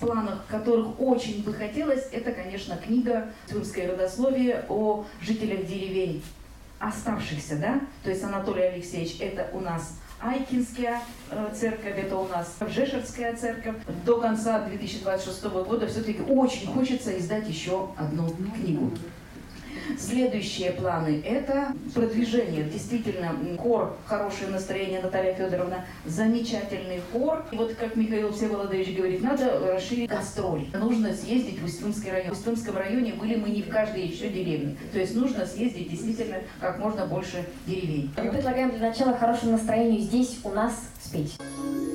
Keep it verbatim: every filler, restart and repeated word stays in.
планах, которых очень бы хотелось, это, конечно, книга «Усть-Имское родословие» о жителях деревень, оставшихся, да? То есть Анатолий Алексеевич, это у нас Айкинская э, церковь, это у нас Жешевская церковь. До конца две тысячи двадцать шестого года все-таки очень хочется издать еще одну книгу. Следующие планы – это продвижение. Действительно, хор «Хорошее настроение» Наталья Федоровна, замечательный хор. И вот, как Михаил Всеволодович говорит, надо расширить гастроли. Нужно съездить в Усть-Имский район. В Усть-Имском районе были мы не в каждой еще деревне. То есть нужно съездить действительно как можно больше деревень. Мы предлагаем для начала «Хорошему настроению» здесь у нас спеть.